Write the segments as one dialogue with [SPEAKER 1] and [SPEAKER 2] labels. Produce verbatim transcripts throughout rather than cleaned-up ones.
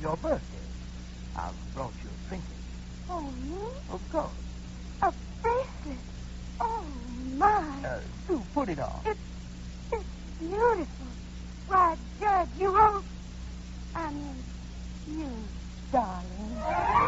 [SPEAKER 1] your birthday. I've brought you a trinket.
[SPEAKER 2] Oh, me?
[SPEAKER 1] Of course.
[SPEAKER 2] A bracelet. Oh, my.
[SPEAKER 1] Uh, do put it on.
[SPEAKER 2] It's, it's beautiful. Why, Judge, you won't... I mean, you, darling.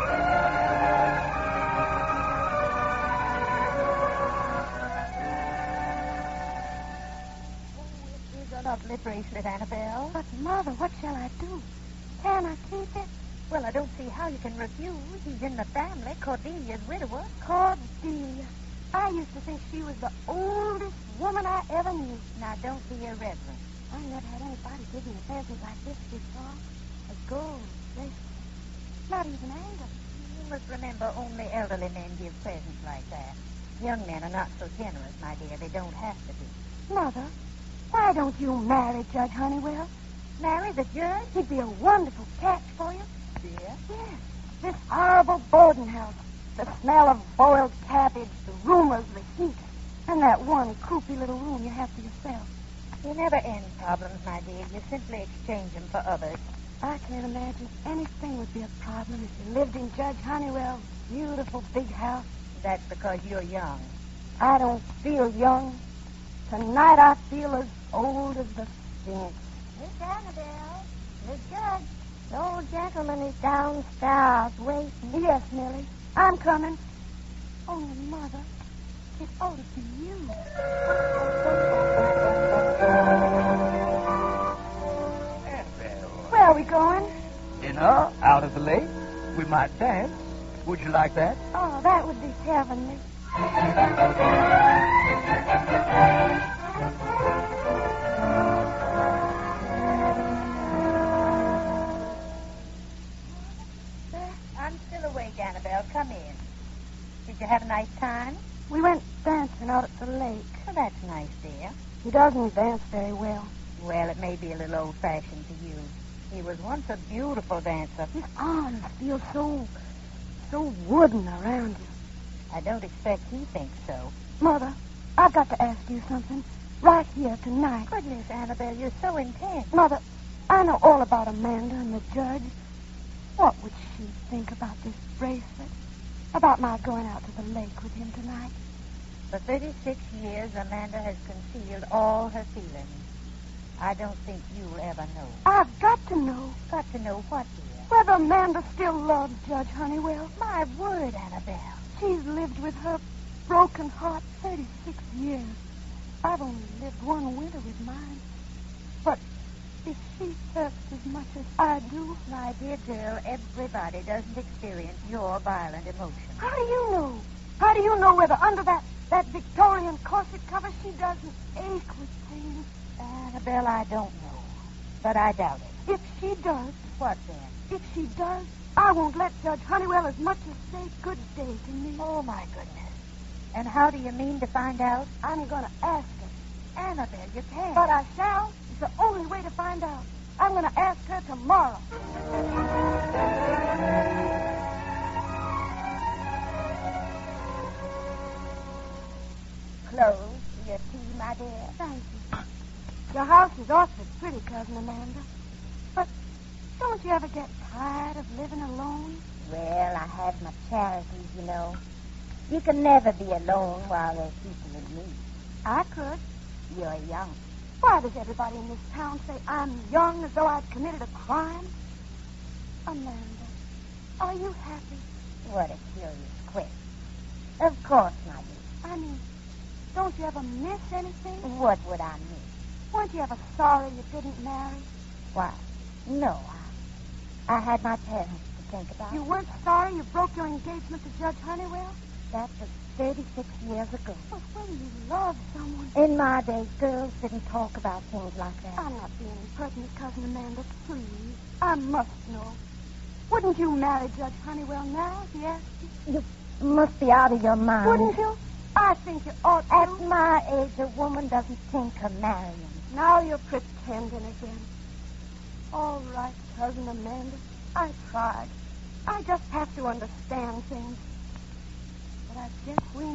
[SPEAKER 3] A lovely bracelet, Annabelle.
[SPEAKER 2] But, Mother, what shall I do? Can I keep it?
[SPEAKER 3] Well, I don't see how you can refuse. He's in the family, Cordelia's widower.
[SPEAKER 2] Cordelia. I used to think she was the oldest woman I ever knew.
[SPEAKER 3] Now, don't be irreverent.
[SPEAKER 2] I never had anybody give me a present like this before. A gold bracelet. Not even Angus.
[SPEAKER 3] You must remember only elderly men give presents like that. Young men are not so generous, my dear. They don't have to be.
[SPEAKER 2] Mother, why don't you marry Judge Honeywell?
[SPEAKER 3] Marry the judge?
[SPEAKER 2] He'd be a wonderful catch for you.
[SPEAKER 3] Dear?
[SPEAKER 2] Yes. This horrible boarding house. The smell of boiled cabbage, the rumors, the heat, and that one croupy little room you have to yourself.
[SPEAKER 3] You never end problems, my dear. You simply exchange them for others.
[SPEAKER 2] I can't imagine anything would be a problem if you lived in Judge Honeywell's beautiful big house.
[SPEAKER 3] That's because you're young.
[SPEAKER 2] I don't feel young. Tonight I feel as old as the Sphinx.
[SPEAKER 3] Miss Annabelle, Miss Judge.
[SPEAKER 2] The old gentleman is downstairs waiting. Yes, Millie. I'm coming. Only, Mother, it ought to be you.
[SPEAKER 1] Annabelle.
[SPEAKER 2] Where are we going?
[SPEAKER 1] Dinner out at the lake. We might dance. Would you like that?
[SPEAKER 2] Oh, that would be heavenly.
[SPEAKER 3] I'm still awake, Annabelle. Come in. Did you have a nice time?
[SPEAKER 2] We went dancing out at the lake.
[SPEAKER 3] Well, that's nice, dear.
[SPEAKER 2] He doesn't dance very well.
[SPEAKER 3] Well, it may be a little old-fashioned to you. He was once a beautiful dancer.
[SPEAKER 2] His arms feel so, so wooden around you.
[SPEAKER 3] I don't expect he thinks so.
[SPEAKER 2] Mother, I've got to ask you something right here tonight.
[SPEAKER 3] Goodness, Annabelle, you're so intense.
[SPEAKER 2] Mother, I know all about Amanda and the judge. What would she think about this bracelet? About my going out to the lake with him tonight?
[SPEAKER 3] For thirty-six years, Amanda has concealed all her feelings. I don't think you'll ever know.
[SPEAKER 2] I've got to know.
[SPEAKER 3] Got to know what, dear?
[SPEAKER 2] Whether Amanda still loves Judge Honeywell.
[SPEAKER 3] My word, Annabelle.
[SPEAKER 2] She's lived with her broken heart thirty-six years. I've only lived one winter with mine. But if she hurts as much as I do...
[SPEAKER 3] My dear girl, everybody doesn't experience your violent emotions.
[SPEAKER 2] How do you know? How do you know whether under that, that Victorian corset cover she doesn't ache with pain?
[SPEAKER 3] Annabelle, I don't know. But I doubt it.
[SPEAKER 2] If she does...
[SPEAKER 3] What then?
[SPEAKER 2] If she does, I won't let Judge Honeywell as much as say good day to me.
[SPEAKER 3] Oh, my goodness. And how do you mean to find out?
[SPEAKER 2] I'm going to ask her.
[SPEAKER 3] Annabelle, you can't.
[SPEAKER 2] But I shall. It's the only way to find out. I'm going to ask her tomorrow.
[SPEAKER 3] Close for your tea, my dear.
[SPEAKER 2] Thank you. Your house is awfully pretty, Cousin Amanda. But don't you ever get tired of living alone?
[SPEAKER 3] Well, I have my charities, you know. You can never be alone while there's people with me.
[SPEAKER 2] I could.
[SPEAKER 3] You're young.
[SPEAKER 2] Why does everybody in this town say I'm young as though I'd committed a crime? Amanda, are you happy?
[SPEAKER 3] What a curious question. Of course, my dear.
[SPEAKER 2] I mean, don't you ever miss anything?
[SPEAKER 3] What would I miss?
[SPEAKER 2] Weren't you ever sorry you didn't marry?
[SPEAKER 3] Why, no. I, I had my parents to think about.
[SPEAKER 2] You weren't sorry you broke your engagement to Judge Honeywell?
[SPEAKER 3] That was thirty-six years ago.
[SPEAKER 2] But when you loved someone...
[SPEAKER 3] In my day, girls didn't talk about things like that.
[SPEAKER 2] I'm not being impertinent, Cousin Amanda. Please. I must know. Wouldn't you marry Judge Honeywell now if he asked you?
[SPEAKER 3] You must be out of your mind.
[SPEAKER 2] Wouldn't you? I think you ought to.
[SPEAKER 3] At my age, a woman doesn't think of marrying.
[SPEAKER 2] Now you're pretending again. All right, Cousin Amanda. I tried. I just have to understand things. But I guess we